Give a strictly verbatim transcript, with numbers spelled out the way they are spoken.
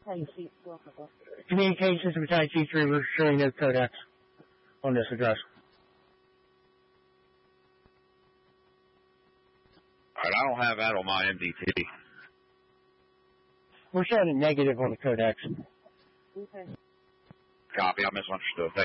Communications with I T three, we're showing no codex on this address. Alright, I don't have that on my M D T. We're showing a negative on the codex. Copy, I misunderstood.